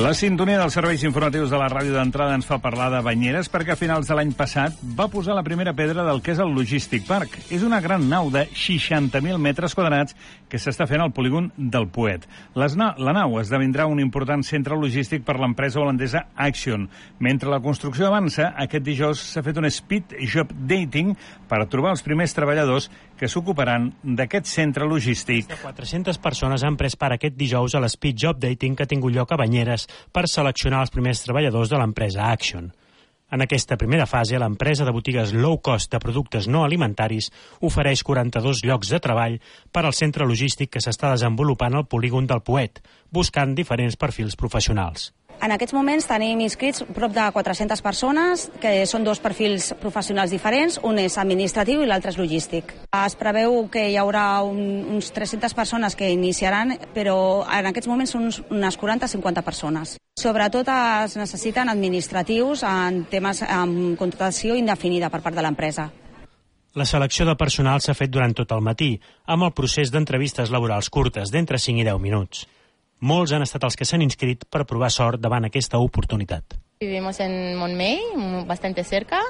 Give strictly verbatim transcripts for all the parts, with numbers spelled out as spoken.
La sintonia dels serveis informatius de la ràdio d'entrada ens fa parlar de Banyeres perquè a finals de l'any passat va posar la primera pedra del que és el Logistic Park. És una gran nau de seixanta mil metres quadrats que s'està fent al polígon del Poet. Les na la nau esdevindrà un important centre logístic per l'empresa holandesa Action. Mentre la construcció avança, aquest dijous s'ha fet un speed job dating per trobar els primers treballadors que s'ocuparan d'aquest centre logístic. quatre-centes persones han pres part aquest dijous a l'speed job dating que ha tingut lloc a Banyeres per seleccionar els primers treballadors de l'empresa Action. En aquesta primera fase, l'empresa de botigues low cost de productes no alimentaris ofereix quaranta-dos llocs de treball per al centre logístic que s'està desenvolupant al polígon del Poet, buscant diferents perfils professionals. En aquests moments tenim inscrits prop de quatre-centes persones, que són dos perfils professionals diferents, un és administratiu i l'altre és logístic. Es preveu que hi haurà un, uns tres-centes persones que iniciaran, però en aquests moments són unes quaranta a cinquanta persones. Sobretot es necessiten administratius en temes amb contractació indefinida per part de l'empresa. La selecció de personal s'ha fet durant tot el matí, amb el procés d'entrevistes laborals curtes d'entre cinc i deu minuts. Molts han estat els que s'han inscrit per provar sort davant aquesta oportunitat. Vivimos en Montmell, bastante cerca,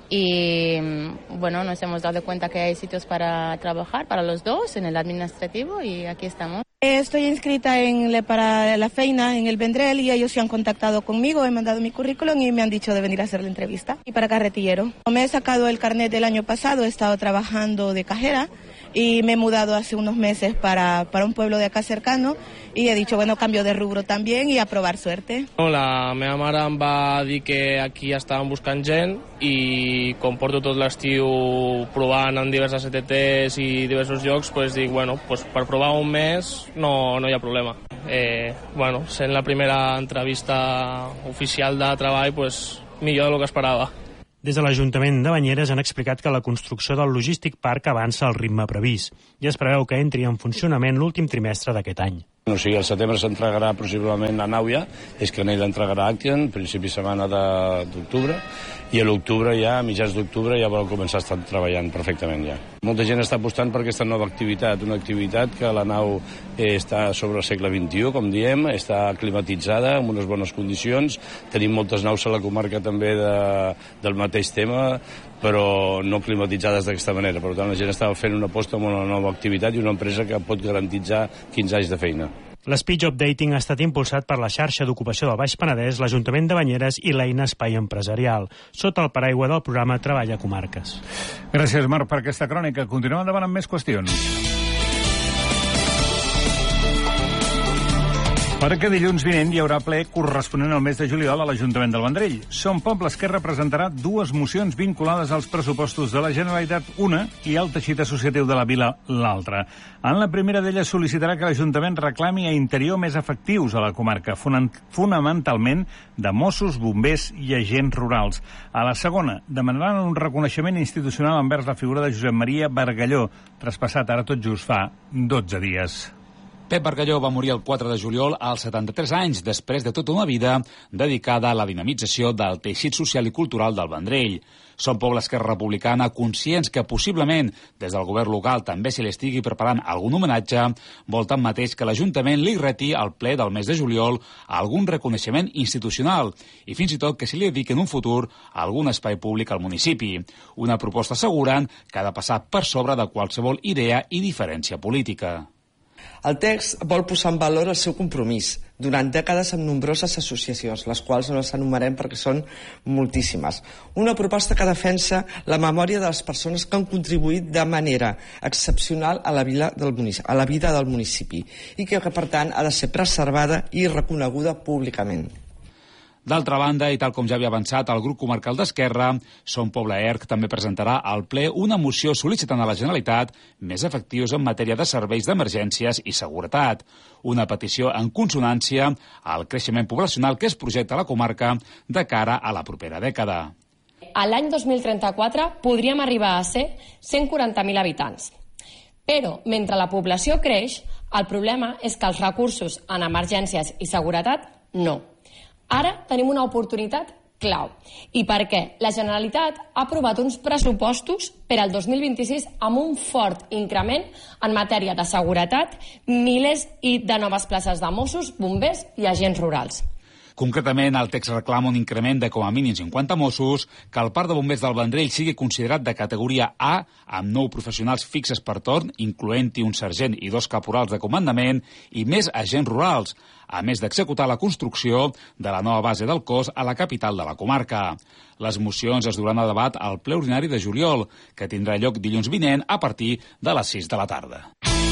y bueno, nos hemos dado cuenta que hay sitios para trabajar para los dos en el administrativo y aquí estamos. Estoy inscrita en le, para la feina en el Vendrell y ellos se han contactado conmigo, he mandado mi currículum y me han dicho de venir a hacer la entrevista. Y para carretillero. Me he sacado el carnet del año pasado, he estado trabajando de cajera y me he mudado hace unos meses para, para un pueblo de acá cercano y he dicho, bueno, cambio de rubro también y a provar suerte. La meva mare em va dir que aquí estaven buscant gent i com porto tot l'estiu provant en diverses E T Ts i diversos llocs, pues dic, bueno, pues per provar un mes no, no hi ha problema. Eh, bueno, sent la primera entrevista oficial de treball, pues millor del que esperava. Des de l'Ajuntament de Banyeres han explicat que la construcció del Logistic Park avança al ritme previst i es preveu que entri en funcionament l'últim trimestre d'aquest any. O sigui, al setembre s'entregarà possiblement a Nàuia, és que n'ell entregarà Action, principi setmana d'octubre, i a l'octubre ja, a mitjans d'octubre, ja vol començar a estar treballant perfectament ja. Molta gent està apostant per aquesta nova activitat, una activitat que la nau eh, està sobre el segle vint-i-u, com diem, està climatitzada, amb unes bones condicions, tenim moltes naus a la comarca també de, del mateix tema, però no climatitzades d'aquesta manera. Per tant, la gent està fent una aposta amb una nova activitat i una empresa que pot garantitzar quinze anys de feina. L'Speed Job Dating ha estat impulsat per la xarxa d'ocupació del Baix Penedès, l'Ajuntament de Banyeres i l'Eina Espai Empresarial, sota el paraigua del programa Treball a Comarques. Gràcies, Marc, per aquesta crònica. Continuem endavant amb més qüestions. Perquè dilluns vinent hi haurà ple corresponent al mes de juliol a l'Ajuntament del Vendrell. Som Poble Esquerra presentarà dues mocions vinculades als pressupostos de la Generalitat, una, i al teixit associatiu de la vila, l'altra. En la primera d'elles sol·licitarà que l'Ajuntament reclami a Interior més efectius a la comarca, fonamentalment de Mossos, bombers i agents rurals. A la segona, demanaran un reconeixement institucional envers la figura de Josep Maria Bargalló, traspassat ara tot just fa dotze dies. Pep Bargalló va morir el quatre de juliol als setanta-tres anys, després de tota una vida dedicada a la dinamització del teixit social i cultural del Vendrell. Som Poble Esquerra Republicana conscients que possiblement des del govern local també se li estigui preparant algun homenatge, vol tanmateix que l'Ajuntament li reti al ple del mes de juliol algun reconeixement institucional i fins i tot que se li dediqui en un futur a algun espai públic al municipi. Una proposta asseguren que ha de passar per sobre de qualsevol idea i diferència política. El text vol posar en valor el seu compromís durant dècades amb nombroses associacions, les quals no les enumerem perquè són moltíssimes. Una proposta que defensa la memòria de les persones que han contribuït de manera excepcional a la, vila del municipi, a la vida del municipi i que, per tant, ha de ser preservada i reconeguda públicament. D'altra banda, i tal com ja havia avançat el grup comarcal d'Esquerra, Som Poble E R C també presentarà al ple una moció sol·licitant a la Generalitat més efectius en matèria de serveis d'emergències i seguretat. Una petició en consonància al creixement poblacional que es projecta a la comarca de cara a la propera dècada. A l'any dos mil trenta-quatre podríem arribar a ser cent quaranta mil habitants. Però, mentre la població creix, el problema és que els recursos en emergències i seguretat no. Ara tenim una oportunitat clau. I per què? La Generalitat ha aprovat uns pressupostos per al dos mil vint-i-sis amb un fort increment en matèria de seguretat, milers i de noves places de Mossos, bombers i agents rurals. Concretament, el text reclama un increment de com a mínim cinquanta Mossos, que el Parc de Bombers del Vendrell sigui considerat de categoria A, amb nou professionals fixes per torn, incloent-hi un sergent i dos caporals de comandament, i més agents rurals, a més d'executar la construcció de la nova base del cos a la capital de la comarca. Les mocions es duran a debat al ple ordinari de juliol, que tindrà lloc dilluns vinent a partir de les sis de la tarda.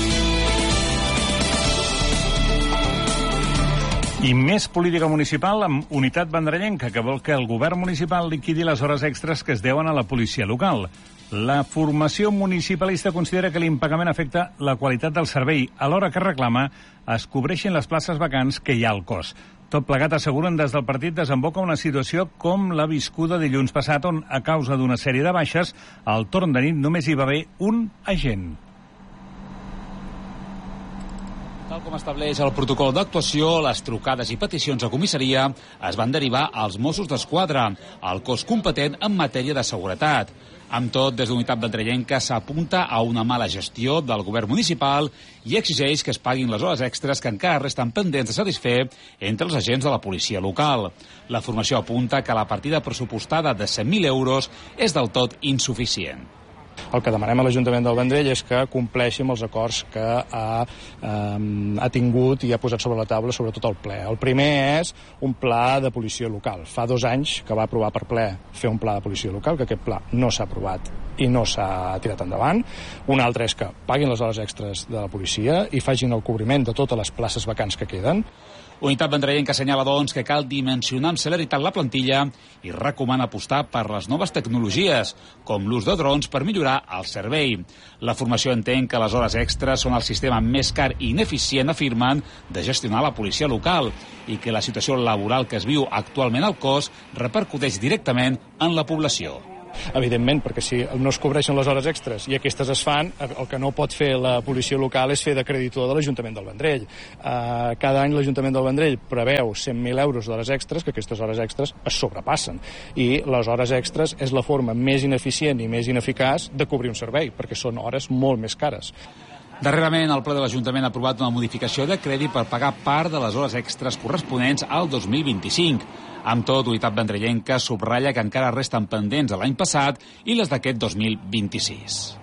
I més política municipal amb Unitat Vendrellenca, que vol que el govern municipal liquidi les hores extres que es deuen a la policia local. La formació municipalista considera que l'impagament afecta la qualitat del servei, alhora que reclama es cobreixin les places vacants que hi ha al cos. Tot plegat, asseguren des del partit, desemboca una situació com la viscuda dilluns passat, on, a causa d'una sèrie de baixes, al torn de nit només hi va haver un agent. Tal com estableix el protocol d'actuació, les trucades i peticions a comissaria es van derivar als Mossos d'Esquadra, el cos competent en matèria de seguretat. Amb tot, des d'Unitat Vendrellenca s'apunta a una mala gestió del govern municipal i exigeix que es paguin les hores extres que encara resten pendents de satisfer entre els agents de la policia local. La formació apunta que la partida pressupostada de cent mil euros és del tot insuficient. El que demanem a l'Ajuntament del Vendrell és que compleixi amb els acords que ha, eh, ha tingut i ha posat sobre la taula, sobretot el ple. El primer és un pla de policia local. Fa dos anys que va aprovar per ple fer un pla de policia local, que aquest pla no s'ha aprovat i no s'ha tirat endavant. Un altre és que paguin les hores extres de la policia i facin el cobriment de totes les places vacants que queden. Unitat Vendrellenca assenyala, doncs, que cal dimensionar amb celeritat la plantilla i recomana apostar per les noves tecnologies, com l'ús de drons per millorar el servei. La formació entén que les hores extres són el sistema més car i ineficient, afirmen, de gestionar la policia local i que la situació laboral que es viu actualment al cos repercuteix directament en la població. Evidentment, perquè si no es cobreixen les hores extres i aquestes es fan, el que no pot fer la policia local és fer de creditor de l'Ajuntament del Vendrell. Uh, cada any l'Ajuntament del Vendrell preveu cent mil euros d'hores extres, que aquestes hores extres es sobrepassen. I les hores extres és la forma més ineficient i més ineficaç de cobrir un servei, perquè són hores molt més cares. Darrerament, el ple de l'Ajuntament ha aprovat una modificació de crèdit per pagar part de les hores extres corresponents al dos mil vint-i-cinc. Amb tot, Unitat Vendrellenca subratlla que encara resten pendents de l'any passat i les d'aquest dos mil vint-i-sis.